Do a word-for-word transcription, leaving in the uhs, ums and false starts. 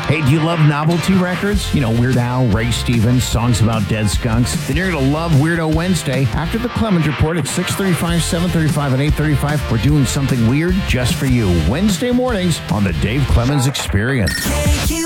Hey, do you love novelty records? You know, Weird Al, Ray Stevens, songs about dead skunks? Then you're going to love Weirdo Wednesday. After the Clemens Report at six thirty-five, seven thirty-five, and eight thirty-five, we're doing something weird just for you. Wednesday mornings on the Dave Clemens Experience.